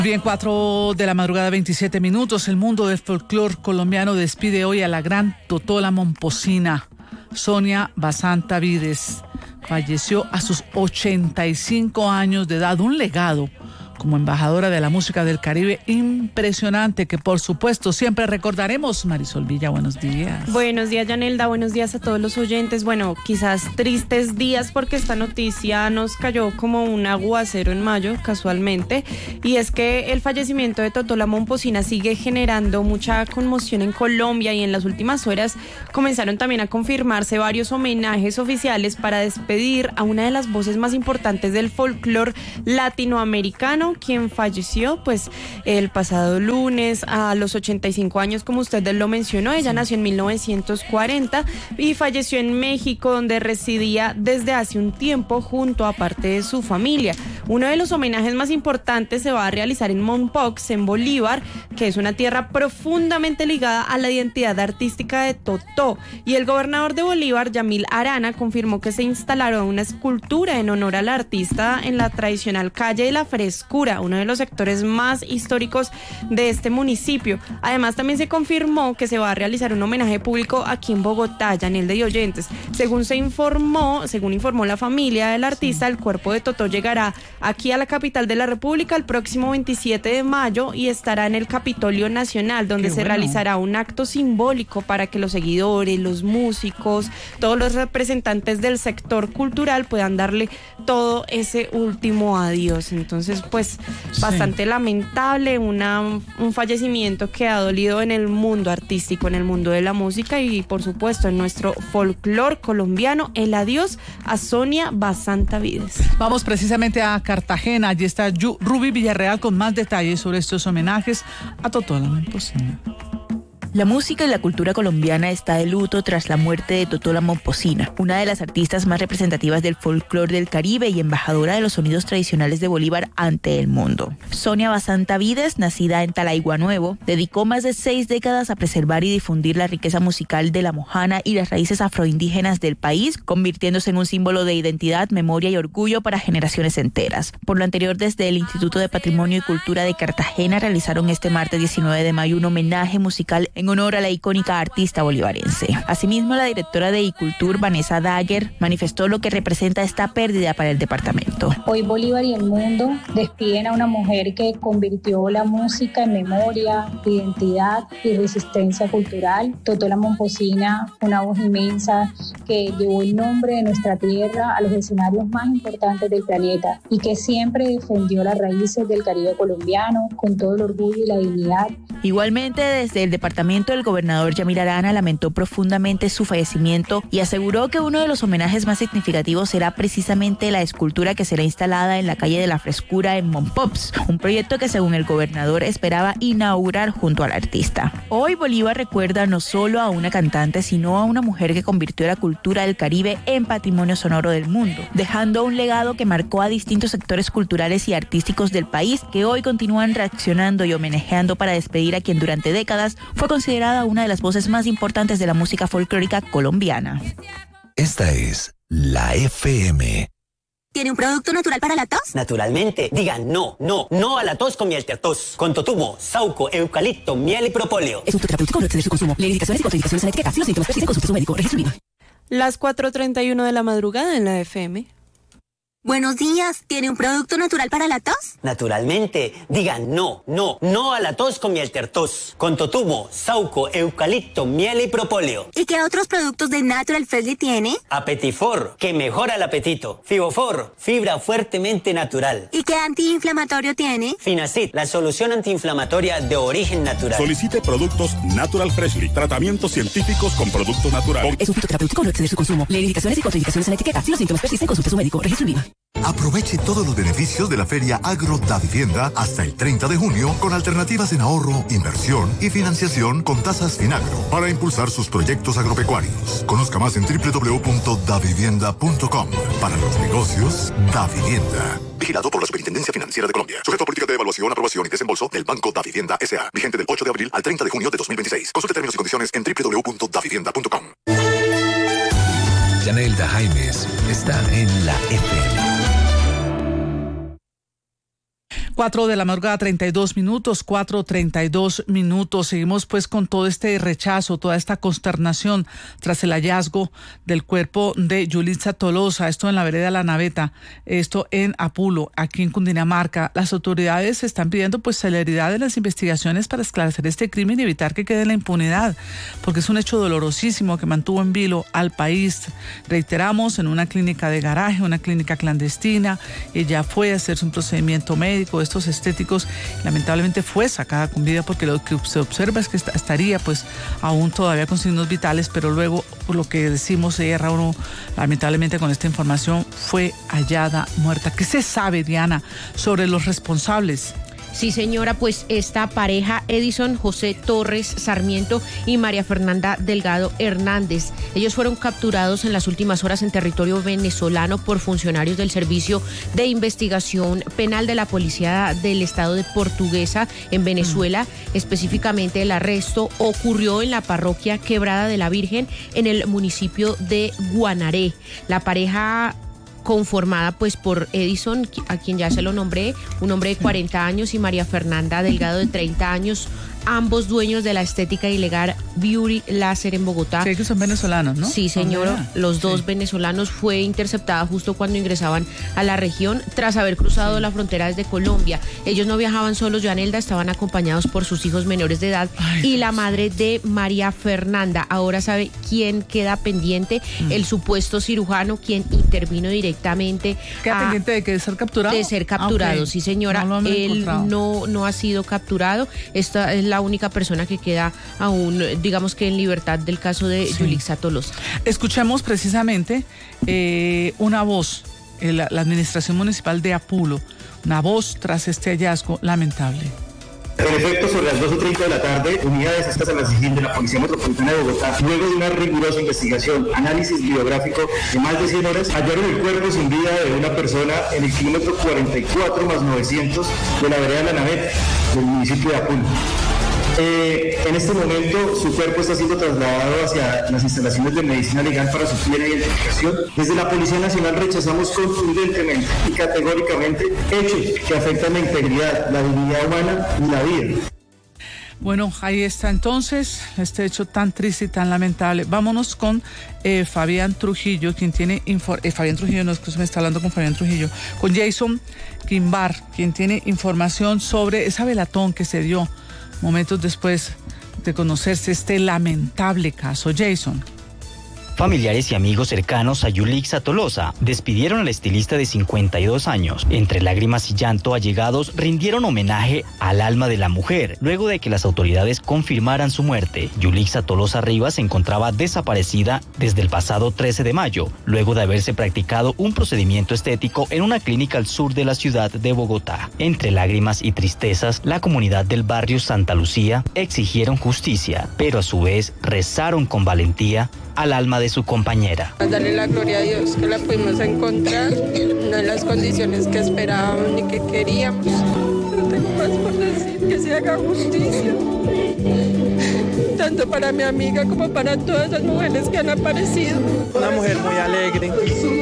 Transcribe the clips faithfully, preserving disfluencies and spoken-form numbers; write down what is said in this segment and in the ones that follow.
Bien, cuatro de la madrugada, veintisiete minutos. El mundo del folclore colombiano despide hoy a la gran Totola Momposina. Sonia Basanta Vides falleció a sus ochenta y cinco años de edad. Un legado como embajadora de la música del Caribe impresionante que por supuesto siempre recordaremos. Marisol Villa, buenos días. Buenos días, Yanelda, buenos días a todos los oyentes. Bueno, quizás tristes días porque esta noticia nos cayó como un aguacero en mayo, casualmente, y es que el fallecimiento de Totola Momposina sigue generando mucha conmoción en Colombia, y en las últimas horas comenzaron también a confirmarse varios homenajes oficiales para despedir a una de las voces más importantes del folclore latinoamericano, quien falleció pues el pasado lunes a los ochenta y cinco años, como usted lo mencionó. Ella nació en mil novecientos cuarenta y falleció en México, donde residía desde hace un tiempo junto a parte de su familia. Uno de los homenajes más importantes se va a realizar en Mompox, en Bolívar, que es una tierra profundamente ligada a la identidad artística de Totó, y el gobernador de Bolívar, Yamil Arana, confirmó que se instalará una escultura en honor al artista en la tradicional calle de la Frescura, uno de los sectores más históricos de este municipio. Además, también se confirmó que se va a realizar un homenaje público aquí en Bogotá, Yanelda y oyentes. Según se informó, según informó la familia del artista, el cuerpo de Totó llegará aquí a la capital de la República el próximo veintisiete de mayo y estará en el Capitolio Nacional, donde Qué se bueno. realizará un acto simbólico para que los seguidores, los músicos, todos los representantes del sector cultural puedan darle todo ese último adiós. Entonces, pues, sí. bastante lamentable, una, un fallecimiento que ha dolido en el mundo artístico, en el mundo de la música y, por supuesto, en nuestro folclore colombiano. El adiós a Sonia Basanta Vides. Vamos precisamente a Cartagena. Allí está Ruby Villarreal con más detalles sobre estos homenajes a Totola Momposina. La música y la cultura colombiana está de luto tras la muerte de Totola Momposina, una de las artistas más representativas del folclore del Caribe y embajadora de los sonidos tradicionales de Bolívar ante el mundo. Sonia Basanta Vides, nacida en Talaigua Nuevo, dedicó más de seis décadas a preservar y difundir la riqueza musical de la mojana y las raíces afroindígenas del país, convirtiéndose en un símbolo de identidad, memoria y orgullo para generaciones enteras. Por lo anterior, desde el Instituto de Patrimonio y Cultura de Cartagena realizaron este martes diecinueve de mayo un homenaje musical en honor a la icónica artista bolivarense. Asimismo, la directora de Icultur, Vanessa Dagger, manifestó lo que representa esta pérdida para el departamento. Hoy Bolívar y el mundo despiden a una mujer que convirtió la música en memoria, identidad y resistencia cultural. Totola Momposina, una voz inmensa que llevó el nombre de nuestra tierra a los escenarios más importantes del planeta y que siempre defendió las raíces del Caribe colombiano con todo el orgullo y la dignidad. Igualmente, desde el departamento, el gobernador Yamil Arana lamentó profundamente su fallecimiento y aseguró que uno de los homenajes más significativos será precisamente la escultura que será instalada en la calle de la Frescura en Mompox, un proyecto que según el gobernador esperaba inaugurar junto al artista. Hoy Bolívar recuerda no solo a una cantante, sino a una mujer que convirtió la cultura del Caribe en patrimonio sonoro del mundo, dejando un legado que marcó a distintos sectores culturales y artísticos del país que hoy continúan reaccionando y homenajeando para despedir a quien durante décadas fue considerada una de las voces más importantes de la música folclórica colombiana. Esta es la F M. ¿Tiene un producto natural para la tos? Naturalmente. Digan no, no, no a la tos con miel tos. Con totumo, sauco, eucalipto, miel y propóleo. Es un terapéutico, no excede su consumo. Lee indicaciones y contraindicaciones en la etiqueta. Si los síntomas persisten, consulte a su médico. Registro INVIMA. Las cuatro treinta y uno de la madrugada en la F M. Buenos días, ¿tiene un producto natural para la tos? Naturalmente. Digan no, no, no a la tos con miel tos. Con totumo, sauco, eucalipto, miel y propóleo. ¿Y qué otros productos de Natural Freshly tiene? Apetifor, que mejora el apetito. Fibofor, fibra fuertemente natural. ¿Y qué antiinflamatorio tiene? Finacid, la solución antiinflamatoria de origen natural. Solicite productos Natural Freshly, tratamientos científicos con productos naturales. Es un fitoterapéutico, no exceder su consumo. Lee indicaciones y contraindicaciones en la etiqueta. Si los síntomas persisten, consulte a su médico. Registro INVIMA. Aproveche todos los beneficios de la Feria Agro Da Vivienda hasta el treinta de junio con alternativas en ahorro, inversión y financiación con tasas Finagro para impulsar sus proyectos agropecuarios. Conozca más en doble u doble u doble u punto da vivienda punto com. Para los negocios, Da Vivienda. Vigilado por la Superintendencia Financiera de Colombia. Sujeto a política de evaluación, aprobación y desembolso del Banco Da Vivienda S A. Vigente del ocho de abril al treinta de junio de dos mil veintiséis. Consulte términos y condiciones en doble u doble u doble u punto da vivienda punto com. Yanelda Jaimes está en la F M. Cuatro de la madrugada, treinta y dos minutos, cuatro treinta y dos minutos. Seguimos pues con todo este rechazo, toda esta consternación tras el hallazgo del cuerpo de Yulitza Tolosa, esto en la vereda La Naveta, esto en Apulo, aquí en Cundinamarca. Las autoridades están pidiendo pues celeridad en las investigaciones para esclarecer este crimen y evitar que quede en la impunidad, porque es un hecho dolorosísimo que mantuvo en vilo al país. Reiteramos, en una clínica de garaje, una clínica clandestina, ella fue a hacerse un procedimiento médico, estos estéticos, lamentablemente fue sacada con vida porque lo que se observa es que estaría pues aún todavía con signos vitales, pero luego por lo que decimos ella Raúl, lamentablemente con esta información fue hallada muerta. ¿Qué se sabe, Diana, sobre los responsables? Sí, señora, pues esta pareja, Edison José Torres Sarmiento y María Fernanda Delgado Hernández, ellos fueron capturados en las últimas horas en territorio venezolano por funcionarios del Servicio de Investigación Penal de la Policía del Estado de Portuguesa en Venezuela. Mm. Específicamente el arresto ocurrió en la parroquia Quebrada de la Virgen en el municipio de Guanaré. La pareja, conformada pues por Edison, a quien ya se lo nombré, un hombre de cuarenta años, y María Fernanda Delgado de treinta años, ambos dueños de la estética ilegal Beauty Láser en Bogotá. Sí, que son venezolanos, ¿no? Sí, señora, Ah, los dos sí. venezolanos. Fue interceptada justo cuando ingresaban a la región tras haber cruzado sí. la frontera desde Colombia. Ellos no viajaban solos, Joanelda, estaban acompañados por sus hijos menores de edad. Ay, y Dios. La madre de María Fernanda. Ahora sabe quién queda pendiente, mm. el supuesto cirujano quien intervino directamente. ¿Queda a, pendiente de que de ser capturado? De ser capturado, ah, okay. sí, señora. No Él no, no ha sido capturado. Esta es la única persona que queda aún, digamos que en libertad del caso de sí. Yulitza Tolosa. Escuchemos precisamente eh, una voz, eh, la, la administración municipal de Apulo, una voz tras este hallazgo lamentable. En efecto, sobre las dos y treinta de la tarde, unidades estas a la SIGIN de la Policía Metropolitana de Bogotá, luego de una rigurosa investigación, análisis biográfico de más de cien horas, hallaron el cuerpo sin vida de una persona en el kilómetro cuarenta y cuatro más novecientos de la vereda La Naveta, del municipio de Apulo. Eh, en este momento su cuerpo está siendo trasladado hacia las instalaciones de medicina legal para su plena identificación. Desde la Policía Nacional rechazamos contundentemente y categóricamente hechos que afectan la integridad, la dignidad humana y la vida. Bueno, ahí está entonces este hecho tan triste y tan lamentable. Vámonos con eh, Fabián Trujillo, quien tiene infor- eh, Fabián Trujillo, no es que se me está hablando con Fabián Trujillo, con Jason Quimbar, quien tiene información sobre esa velatón que se dio momentos después de conocerse este lamentable caso. Jason. Familiares y amigos cercanos a Yulitza Tolosa despidieron al estilista de cincuenta y dos años. Entre lágrimas y llanto, allegados rindieron homenaje al alma de la mujer, luego de que las autoridades confirmaran su muerte. Yulitza Tolosa Rivas se encontraba desaparecida desde el pasado trece de mayo, luego de haberse practicado un procedimiento estético en una clínica al sur de la ciudad de Bogotá. Entre lágrimas y tristezas, la comunidad del barrio Santa Lucía exigieron justicia, pero a su vez rezaron con valentía al alma de su compañera. Darle la gloria a Dios que la pudimos encontrar, no en las condiciones que esperábamos ni que queríamos. No tengo más por decir, que se haga justicia, tanto para mi amiga como para todas las mujeres que han aparecido. Una mujer muy alegre,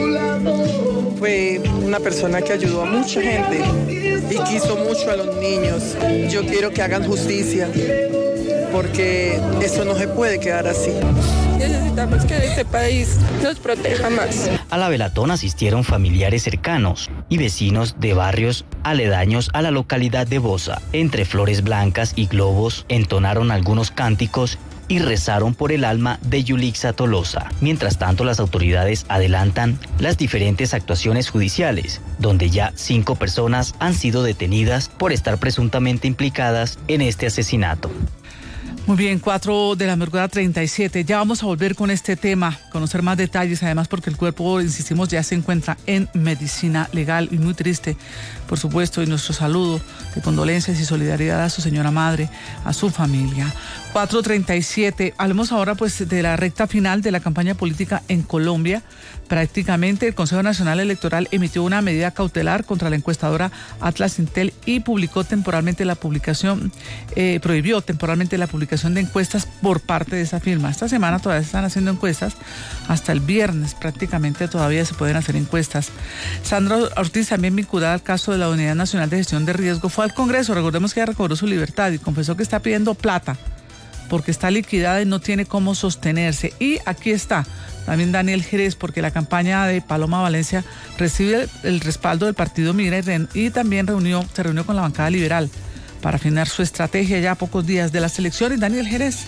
fue una persona que ayudó a mucha gente y quiso mucho a los niños. Yo quiero que hagan justicia, porque eso no se puede quedar así. Necesitamos que este país nos proteja más. A la velatón asistieron familiares cercanos y vecinos de barrios aledaños a la localidad de Bosa. Entre flores blancas y globos entonaron algunos cánticos y rezaron por el alma de Yulitza Tolosa. Mientras tanto, las autoridades adelantan las diferentes actuaciones judiciales, donde ya cinco personas han sido detenidas por estar presuntamente implicadas en este asesinato. Muy bien, cuatro de la madrugada treinta y siete. Ya vamos a volver con este tema, conocer más detalles, además porque el cuerpo, insistimos, ya se encuentra en medicina legal y muy triste, por supuesto, y nuestro saludo de condolencias y solidaridad a su señora madre, a su familia. cuatro treinta y siete. Hablemos ahora pues de la recta final de la campaña política en Colombia. Prácticamente el Consejo Nacional Electoral emitió una medida cautelar contra la encuestadora Atlas Intel y publicó temporalmente la publicación, eh, prohibió temporalmente la publicación publicación de encuestas por parte de esa firma. Esta semana todavía se están haciendo encuestas, hasta el viernes prácticamente todavía se pueden hacer encuestas. Sandra Ortiz, también vinculada al caso de la Unidad Nacional de Gestión de Riesgo, fue al Congreso. Recordemos que ella recobró su libertad y confesó que está pidiendo plata porque está liquidada y no tiene cómo sostenerse. Y aquí está también Daniel Jerez, porque la campaña de Paloma Valencia recibe el, el respaldo del partido Mira y, y también reunió, se reunió con la bancada liberal para afinar su estrategia ya a pocos días de las elecciones. Daniel Jerez.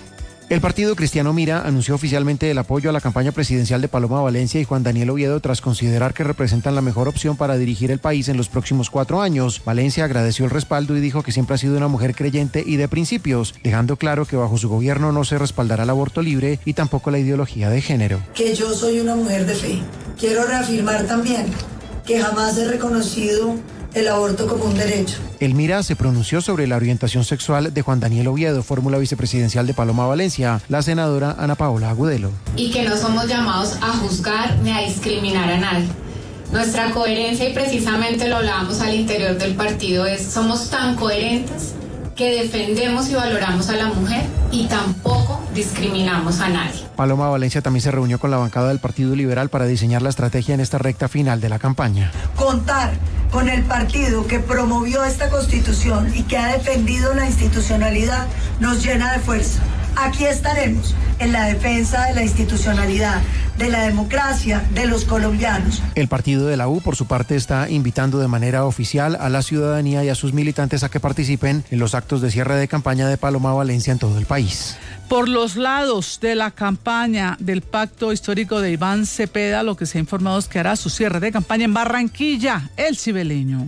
El partido Cristiano Mira anunció oficialmente el apoyo a la campaña presidencial de Paloma Valencia y Juan Daniel Oviedo tras considerar que representan la mejor opción para dirigir el país en los próximos cuatro años. Valencia agradeció el respaldo y dijo que siempre ha sido una mujer creyente y de principios, dejando claro que bajo su gobierno no se respaldará el aborto libre y tampoco la ideología de género. Que yo soy una mujer de fe. Quiero reafirmar también que jamás he reconocido el aborto como un derecho. El Mira se pronunció sobre la orientación sexual de Juan Daniel Oviedo, fórmula vicepresidencial de Paloma Valencia, la senadora Ana Paola Agudelo. Y que no somos llamados a juzgar ni a discriminar a nadie. Nuestra coherencia, y precisamente lo hablábamos al interior del partido, es somos tan coherentes que defendemos y valoramos a la mujer y tampoco discriminamos a nadie. Paloma Valencia también se reunió con la bancada del Partido Liberal para diseñar la estrategia en esta recta final de la campaña. Contar con el partido que promovió esta constitución y que ha defendido la institucionalidad nos llena de fuerza. Aquí estaremos en la defensa de la institucionalidad, de la democracia, de los colombianos. El partido de la U, por su parte, está invitando de manera oficial a la ciudadanía y a sus militantes a que participen en los actos de cierre de campaña de Paloma Valencia en todo el país. Por los lados de la campaña del pacto histórico de Iván Cepeda, lo que se ha informado es que hará su cierre de campaña en Barranquilla, el cibeleño.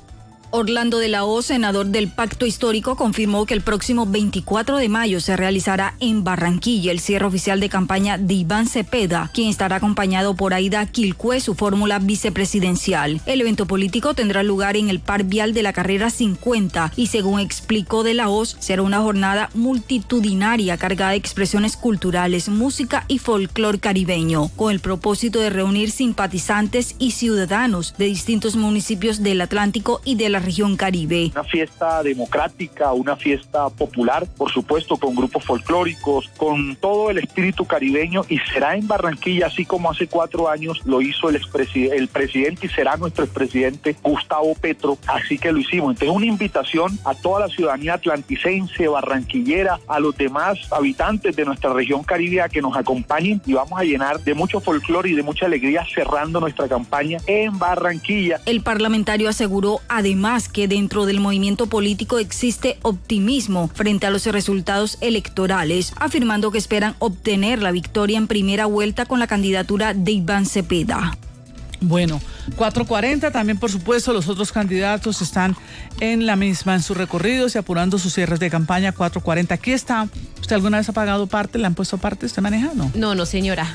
Orlando de la O, senador del Pacto Histórico, confirmó que el próximo veinticuatro de mayo se realizará en Barranquilla el cierre oficial de campaña de Iván Cepeda, quien estará acompañado por Aida Quilcue, su fórmula vicepresidencial. El evento político tendrá lugar en el Par Vial de la Carrera cincuenta y, según explicó de la O, será una jornada multitudinaria cargada de expresiones culturales, música y folclor caribeño, con el propósito de reunir simpatizantes y ciudadanos de distintos municipios del Atlántico y de la región Caribe. Una fiesta democrática, una fiesta popular, por supuesto, con grupos folclóricos, con todo el espíritu caribeño, y será en Barranquilla, así como hace cuatro años lo hizo el, el presidente y será nuestro expresidente Gustavo Petro, así que lo hicimos. Entonces, una invitación a toda la ciudadanía atlanticense, barranquillera, a los demás habitantes de nuestra región Caribe a que nos acompañen, y vamos a llenar de mucho folclore y de mucha alegría cerrando nuestra campaña en Barranquilla. El parlamentario aseguró además que dentro del movimiento político existe optimismo frente a los resultados electorales, afirmando que esperan obtener la victoria en primera vuelta con la candidatura de Iván Cepeda. Bueno, cuatro cuarenta, también por supuesto los otros candidatos están en la misma, en sus recorridos y apurando sus cierres de campaña. Cuatro cuarenta, aquí está. ¿Usted alguna vez ha pagado parte? ¿Le han puesto parte? ¿Usted maneja o no? No, no señora.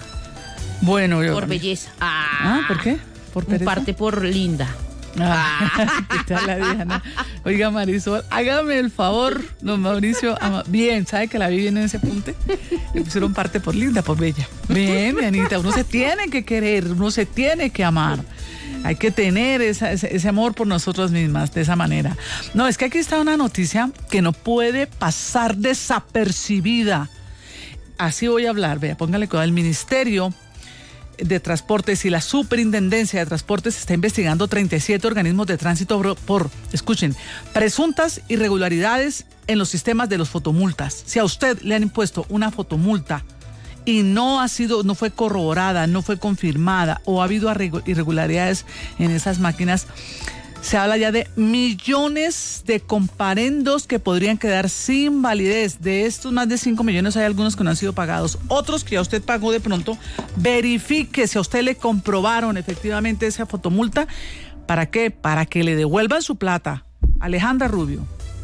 Bueno, yo... Por belleza. Ah, ah ¿por qué? ¿Por pereza? Parte por linda. Ah, ¿qué tal la Diana? Oiga, Marisol, hágame el favor, don Mauricio. Ama, bien, ¿sabe que la vi bien en ese punto? Le pusieron parte por linda, por bella. Bien, Dianita, uno se tiene que querer, uno se tiene que amar. Hay que tener esa, ese, ese amor por nosotros mismas de esa manera. No, es que aquí está una noticia que no puede pasar desapercibida. Así voy a hablar, vea, póngale cuidado. El Ministerio de Transportes y la Superintendencia de Transportes está investigando treinta y siete organismos de tránsito por, por, escuchen, presuntas irregularidades en los sistemas de los fotomultas. Si a usted le han impuesto una fotomulta y no ha sido, no fue corroborada, no fue confirmada o ha habido irregularidades en esas máquinas, se habla ya de millones de comparendos que podrían quedar sin validez. De estos más de cinco millones hay algunos que no han sido pagados. Otros que ya usted pagó de pronto, verifique si a usted le comprobaron efectivamente esa fotomulta. ¿Para qué? Para que le devuelvan su plata. Alejandra Rubio.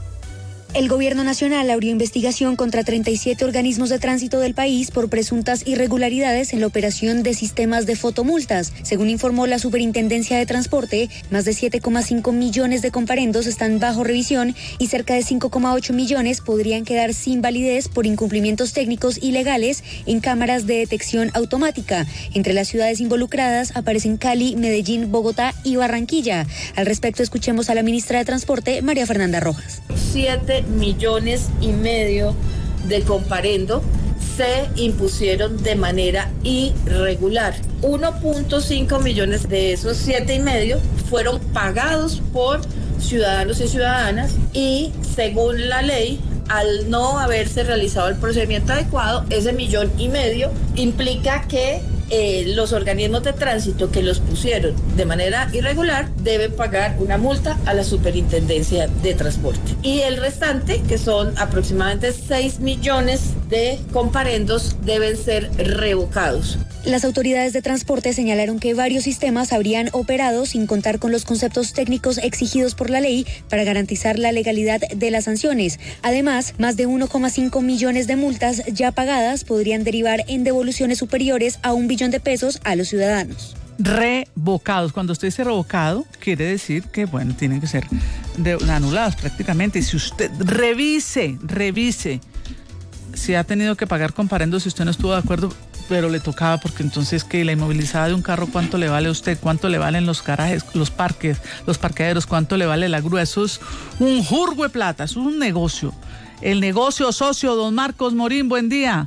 El Gobierno Nacional abrió investigación contra treinta y siete organismos de tránsito del país por presuntas irregularidades en la operación de sistemas de fotomultas. Según informó la Superintendencia de Transporte, más de siete coma cinco millones de comparendos están bajo revisión y cerca de cinco coma ocho millones podrían quedar sin validez por incumplimientos técnicos ilegales en cámaras de detección automática. Entre las ciudades involucradas aparecen Cali, Medellín, Bogotá y Barranquilla. Al respecto, escuchemos a la ministra de Transporte, María Fernanda Rojas. Siete millones y medio de comparendo se impusieron de manera irregular. uno punto cinco millones de esos siete y medio fueron pagados por ciudadanos y ciudadanas y según la ley, al no haberse realizado el procedimiento adecuado, ese millón y medio implica que eh, los organismos de tránsito que los pusieron de manera irregular deben pagar una multa a la Superintendencia de Transporte. Y el restante, que son aproximadamente seis millones de comparendos, deben ser revocados. Las autoridades de transporte señalaron que varios sistemas habrían operado sin contar con los conceptos técnicos exigidos por la ley para garantizar la legalidad de las sanciones. Además, más de uno coma cinco millones de multas ya pagadas podrían derivar en devoluciones superiores a un billón de pesos a los ciudadanos. Revocados. Cuando usted dice revocado, quiere decir que, bueno, tienen que ser de, anulados prácticamente. Si usted revise, revise si ha tenido que pagar comparendo, si usted no estuvo de acuerdo, pero le tocaba, porque entonces que la inmovilizada de un carro, ¿cuánto le vale a usted? ¿Cuánto le valen los garajes, los parques, los parqueaderos? ¿Cuánto le vale la grúa? Eso es un jurgo de plata, eso es un negocio. El negocio socio, don Marcos Morín, buen día.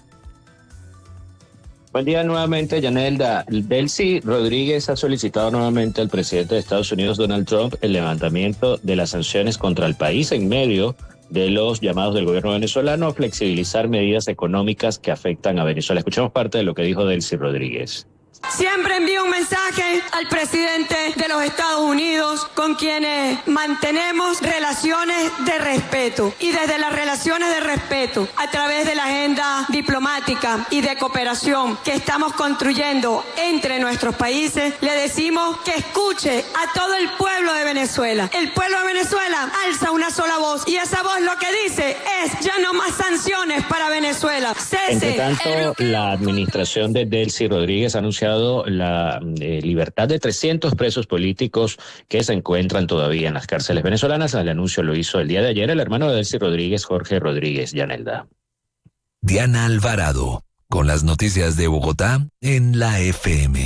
Buen día nuevamente, Yanelda. Delcy Rodríguez ha solicitado nuevamente al presidente de Estados Unidos, Donald Trump, el levantamiento de las sanciones contra el país en medio de los llamados del gobierno venezolano a flexibilizar medidas económicas que afectan a Venezuela. Escuchamos parte de lo que dijo Delcy Rodríguez. Siempre envío un mensaje al presidente de los Estados Unidos, con quienes mantenemos relaciones de respeto. Y desde las relaciones de respeto, a través de la agenda diplomática y de cooperación que estamos construyendo entre nuestros países, le decimos que escuche a todo el pueblo de Venezuela. El pueblo de Venezuela alza una sola voz, y esa voz lo que dice es: ya no más sanciones para Venezuela. Cese. Entre tanto, la administración de Delcy Rodríguez ha anunciado la eh, libertad de trescientos presos políticos que se encuentran todavía en las cárceles venezolanas. El anuncio lo hizo el día de ayer el hermano de Delcy Rodríguez, Jorge Rodríguez. Yanelda. Diana Alvarado, con las noticias de Bogotá en la F M.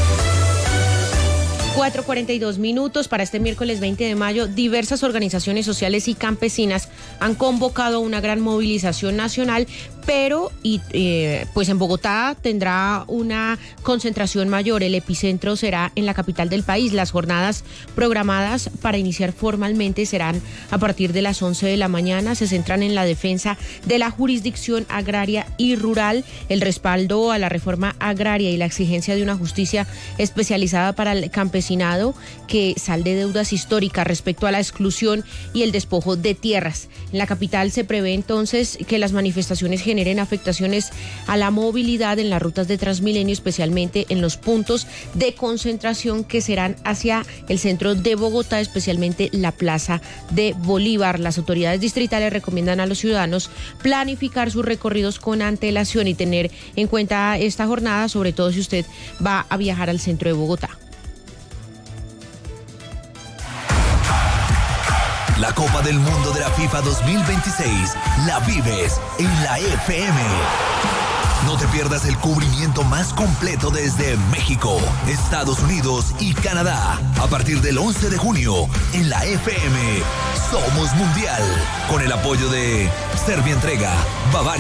cuatro cuarenta y dos minutos para este miércoles veinte de mayo. Diversas organizaciones sociales y campesinas han convocado una gran movilización nacional, pero y, eh, pues en Bogotá tendrá una concentración mayor. El epicentro será en la capital del país. Las jornadas programadas para iniciar formalmente serán a partir de las once de la mañana. Se centran en la defensa de la jurisdicción agraria y rural, el respaldo a la reforma agraria y la exigencia de una justicia especializada para el campesinado que salde deudas históricas respecto a la exclusión y el despojo de tierras. En la capital se prevé entonces que las manifestaciones generen afectaciones a la movilidad en las rutas de Transmilenio, especialmente en los puntos de concentración que serán hacia el centro de Bogotá, especialmente la Plaza de Bolívar. Las autoridades distritales recomiendan a los ciudadanos planificar sus recorridos con antelación y tener en cuenta esta jornada, sobre todo si usted va a viajar al centro de Bogotá. La Copa del Mundo de la FIFA dos mil veintiséis la vives en la F M. No te pierdas el cubrimiento más completo desde México, Estados Unidos y Canadá. A partir del once de junio en la F M Somos Mundial, con el apoyo de Servientrega, Bavaria.